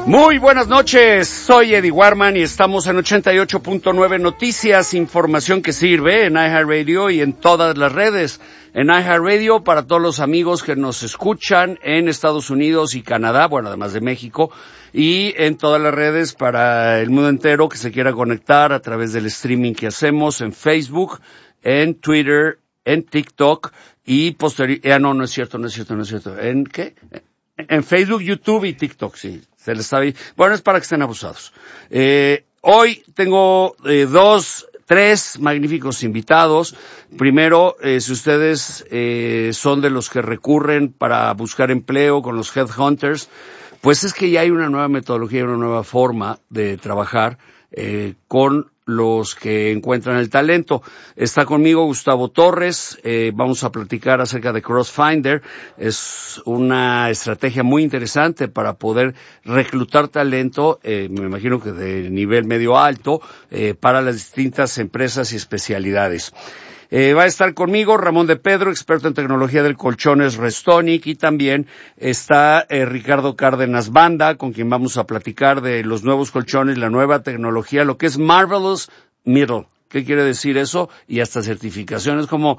Muy buenas noches, soy Eddie Warman y estamos en 88.9 Noticias, información que sirve en iHeartRadio y en todas las redes. En iHeartRadio para todos los amigos que nos escuchan en Estados Unidos y Canadá, bueno, además de México, y en todas las redes para el mundo entero que se quiera conectar a través del streaming que hacemos en Facebook, en Twitter, en TikTok y no es cierto. ¿En qué? En Facebook, YouTube y TikTok, sí. Se les está... Bueno, es para que estén abusados. Hoy tengo tres magníficos invitados. Primero, si ustedes son de los que recurren para buscar empleo con los headhunters, pues es que ya hay una nueva metodología, una nueva forma de trabajar con los que encuentran el talento. Está conmigo Gustavo Torres, vamos a platicar acerca de CrossFinder. Es una estrategia muy interesante para poder reclutar talento, me imagino que de nivel medio alto, para las distintas empresas y especialidades. Va a estar conmigo Ramón de Pedro, experto en tecnología del colchones Restonic, y también está Ricardo Cárdenas Banda, con quien vamos a platicar de los nuevos colchones, la nueva tecnología, lo que es Marvelous Middle. ¿Qué quiere decir eso? Y hasta certificaciones como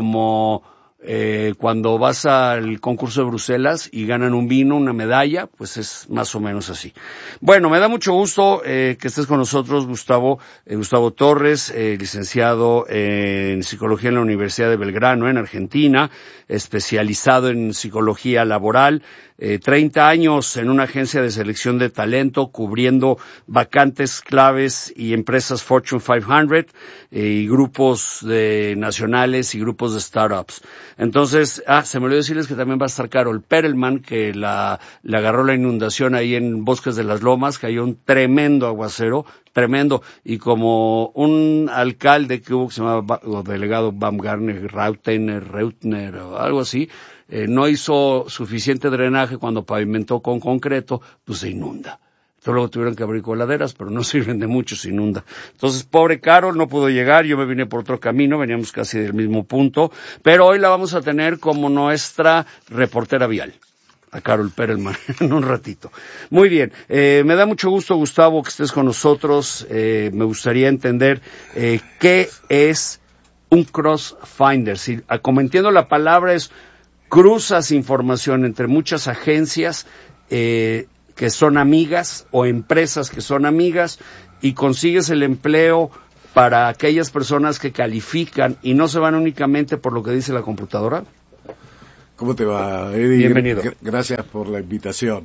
cuando vas al concurso de Bruselas y ganan un vino, una medalla, pues es más o menos así. Bueno, me da mucho gusto que estés con nosotros, Gustavo Torres, licenciado en psicología en la Universidad de Belgrano, en Argentina, especializado en psicología laboral, 30 años en una agencia de selección de talento, cubriendo vacantes claves y empresas Fortune 500, y grupos nacionales y grupos de startups. Entonces, se me olvidó decirles que también va a estar Carol Perelman, que le agarró la inundación ahí en Bosques de las Lomas, cayó un tremendo aguacero, tremendo, y como un alcalde que hubo que se llamaba o delegado Baumgartner, Reutner o algo así, no hizo suficiente drenaje cuando pavimentó con concreto, pues se inunda. Entonces luego tuvieron que abrir coladeras, pero no sirven de mucho, se inunda. Entonces, pobre Carol, no pudo llegar, yo me vine por otro camino, veníamos casi del mismo punto, pero hoy la vamos a tener como nuestra reportera vial, a Carol Perelman, en un ratito. Muy bien, me da mucho gusto, Gustavo, que estés con nosotros. Me gustaría entender qué es un CrossFinder. Si, como entiendo la palabra, es cruzas información entre muchas agencias que son amigas o empresas que son amigas y consigues el empleo para aquellas personas que califican y no se van únicamente por lo que dice la computadora. ¿Cómo te va, Eddie? Bienvenido. Gracias por la invitación.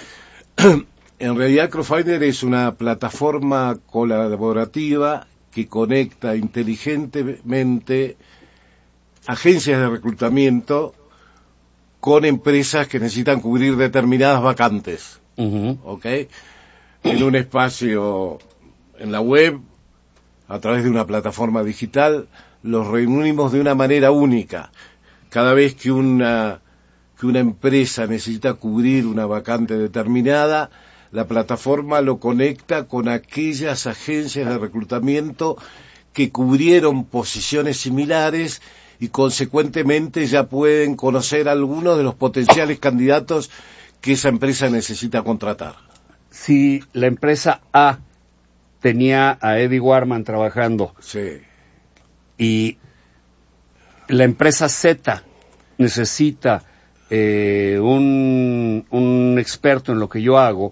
En realidad, CrossFinder es una plataforma colaborativa que conecta inteligentemente agencias de reclutamiento con empresas que necesitan cubrir determinadas vacantes. ¿Ok? En un espacio en la web, a través de una plataforma digital, los reunimos de una manera única. Cada vez que una empresa necesita cubrir una vacante determinada, la plataforma lo conecta con aquellas agencias de reclutamiento que cubrieron posiciones similares y consecuentemente ya pueden conocer algunos de los potenciales candidatos que esa empresa necesita contratar. Si la empresa A tenía a Eddie Warman trabajando, sí, y la empresa Z necesita un experto en lo que yo hago,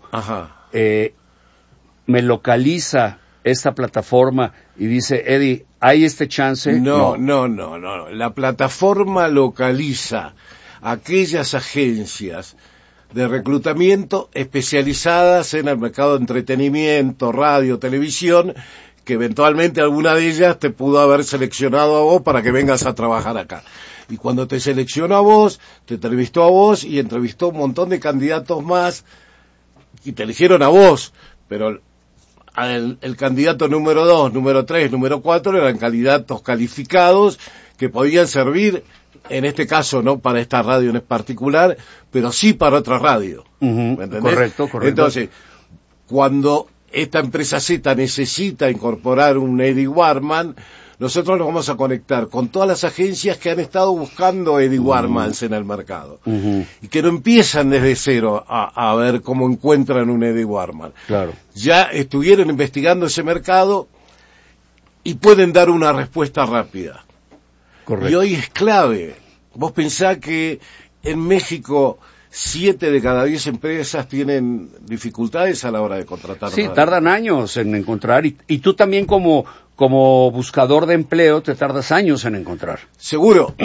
me localiza esta plataforma y dice, Eddie, ¿hay este chance? No. La plataforma localiza aquellas agencias de reclutamiento especializadas en el mercado de entretenimiento, radio, televisión, que eventualmente alguna de ellas te pudo haber seleccionado a vos para que vengas a trabajar acá. Y cuando te seleccionó a vos, te entrevistó a vos y entrevistó un montón de candidatos más y te eligieron a vos, pero el candidato número 2, número 3, número 4 eran candidatos calificados que podían servir, en este caso no para esta radio en particular, pero sí para otra radio. ¿Me entendés? Correcto. Entonces, cuando esta empresa Z necesita incorporar un Eddie Warman, nosotros nos vamos a conectar con todas las agencias que han estado buscando Eddie Warmans en el mercado. Y que no empiezan desde cero a ver cómo encuentran un Eddie Warman. Claro. Ya estuvieron investigando ese mercado y pueden dar una respuesta rápida. Correcto. Y hoy es clave. Vos pensás que en México 7 de cada 10 empresas tienen dificultades a la hora de contratar. Sí, tardan años en encontrar, y tú también como buscador de empleo te tardas años en encontrar. Seguro.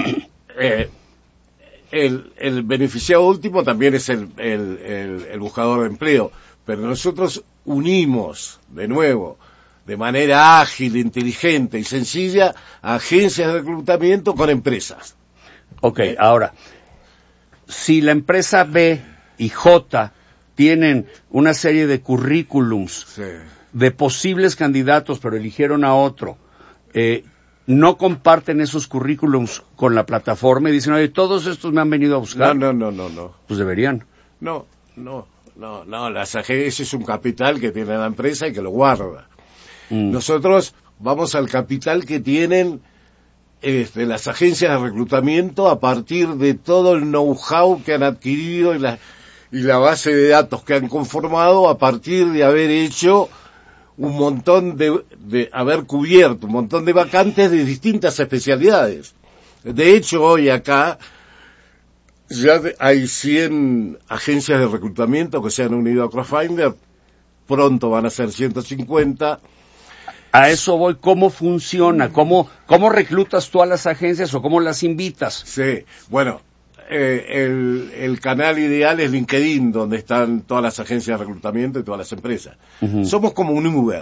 El beneficiado último también es el buscador de empleo, pero nosotros unimos, de nuevo, de manera ágil, inteligente y sencilla, a agencias de reclutamiento con empresas. Ok, ahora, si la empresa B y J tienen una serie de currículums de posibles candidatos, pero eligieron a otro, no comparten esos currículums con la plataforma y dicen, oye, todos estos me han venido a buscar. No. Pues deberían. No, las agencias, ese es un capital que tiene la empresa y que lo guarda. Nosotros vamos al capital que tienen las agencias de reclutamiento a partir de todo el know-how que han adquirido y la base de datos que han conformado a partir de haber hecho un montón de haber cubierto un montón de vacantes de distintas especialidades. De hecho, hoy acá ya hay 100 agencias de reclutamiento que se han unido a Crowdfinder, pronto van a ser 150. A eso voy, ¿cómo funciona? ¿Cómo reclutas tú a las agencias o cómo las invitas? Sí, bueno, el canal ideal es LinkedIn, donde están todas las agencias de reclutamiento y todas las empresas. Somos como un Uber.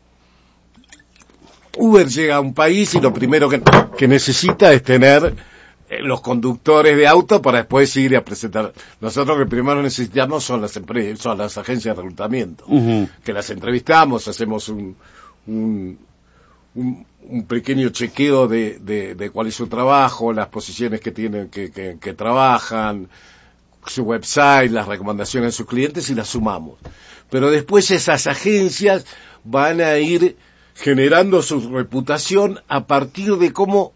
Uber llega a un país y lo primero que necesita es tener los conductos de auto para después ir a presentar. Nosotros lo que primero necesitamos son las empresas, son las agencias de reclutamiento, que las entrevistamos, hacemos un pequeño chequeo de cuál es su trabajo, las posiciones que tienen, que trabajan, su website, las recomendaciones de sus clientes y las sumamos. Pero después esas agencias van a ir generando su reputación a partir de cómo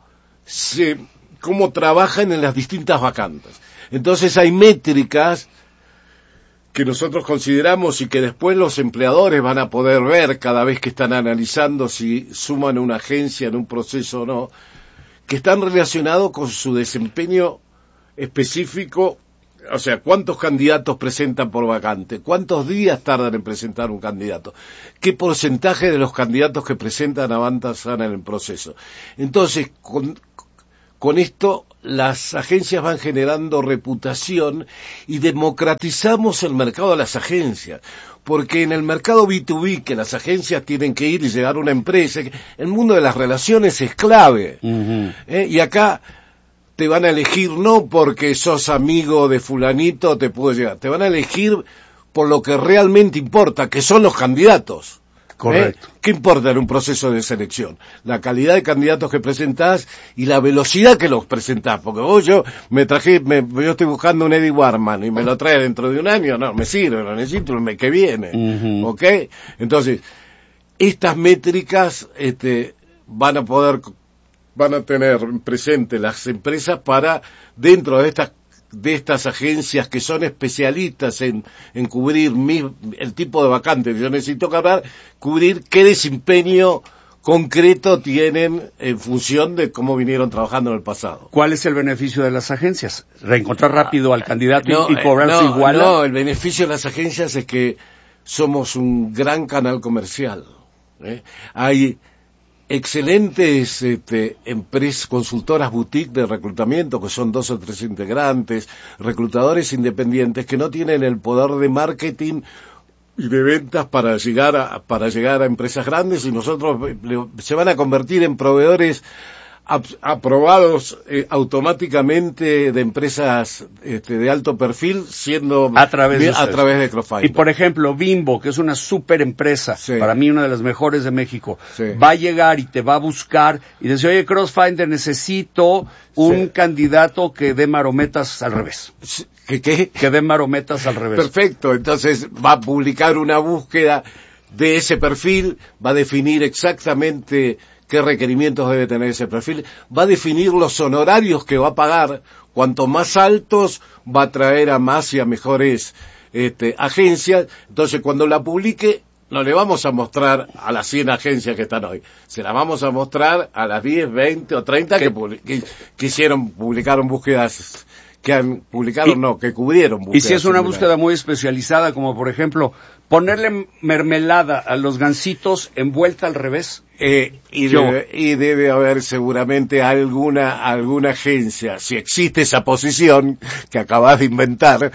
trabajan en las distintas vacantes. Entonces hay métricas que nosotros consideramos y que después los empleadores van a poder ver cada vez que están analizando si suman una agencia en un proceso o no, que están relacionados con su desempeño específico, o sea, cuántos candidatos presentan por vacante, cuántos días tardan en presentar un candidato, qué porcentaje de los candidatos que presentan avanzan en el proceso. Entonces, con esto las agencias van generando reputación y democratizamos el mercado de las agencias, porque en el mercado B2B que las agencias tienen que ir y llegar a una empresa, el mundo de las relaciones es clave. Y acá te van a elegir no porque sos amigo de fulanito te puedo llegar, te van a elegir por lo que realmente importa, que son los candidatos. Correcto. ¿Qué importa en un proceso de selección? La calidad de candidatos que presentás y la velocidad que los presentás. Porque yo estoy buscando un Eddie Warman y me lo trae dentro de un año, no, me sirve, lo necesito el mes que viene. ¿Ok? Entonces, estas métricas van a tener presente las empresas para, dentro de estas agencias que son especialistas en cubrir el tipo de vacante que yo necesito cubrir qué desempeño concreto tienen en función de cómo vinieron trabajando en el pasado. ¿Cuál es el beneficio de las agencias? ¿Reencontrar rápido al candidato y cobrarse igual? No, el beneficio de las agencias es que somos un gran canal comercial. Hay excelentes empresas, consultoras boutique de reclutamiento, que son 2 o 3 integrantes, reclutadores independientes que no tienen el poder de marketing y de ventas para llegar a empresas grandes, y nosotros se van a convertir en proveedores aprobados automáticamente de empresas de alto perfil, siendo a través de Crowdfinder. Y por ejemplo, Bimbo, que es una super empresa, para mí una de las mejores de México, va a llegar y te va a buscar y dice, oye, Crowdfinder, necesito un candidato que dé marometas al revés. ¿Qué? Que dé marometas al revés. Perfecto, entonces va a publicar una búsqueda de ese perfil, va a definir exactamente qué requerimientos debe tener ese perfil, va a definir los honorarios que va a pagar. Cuanto más altos va a traer a más y a mejores agencias. Entonces, cuando la publique, no le vamos a mostrar a las 100 agencias que están hoy. Se las vamos a mostrar a las 10, 20 o 30 que publicaron búsquedas, que cubrieron búsquedas. Y si es una similares. búsqueda muy especializada, como por ejemplo, ponerle mermelada a los gansitos envuelta al revés. Y debe haber seguramente alguna agencia, si existe esa posición que acabas de inventar,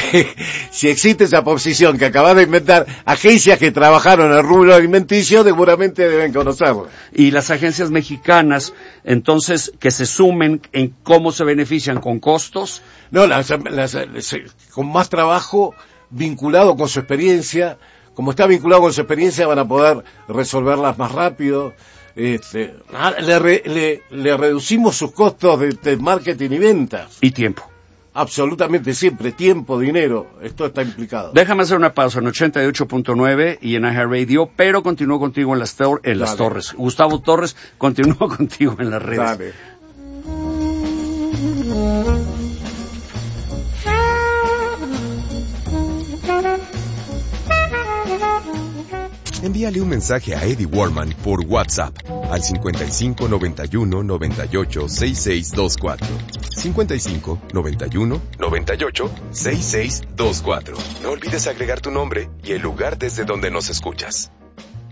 agencias que trabajaron en el rubro alimenticio seguramente deben conocerlo. Y las agencias mexicanas, entonces, que se sumen en cómo se benefician con costos. No, con más trabajo vinculado con su experiencia. Como está vinculado con su experiencia, van a poder resolverlas más rápido. Le reducimos sus costos de marketing y ventas. Y tiempo. Absolutamente siempre. Tiempo, dinero. Esto está implicado. Déjame hacer una pausa en 88.9 y en iHeartRadio, pero continúo contigo en las torres. Gustavo Torres, continúo contigo en las redes. Dale. Envíale un mensaje a Eddie Warman por WhatsApp al 55 91 98 6624. 55 91 98 6624. No olvides agregar tu nombre y el lugar desde donde nos escuchas.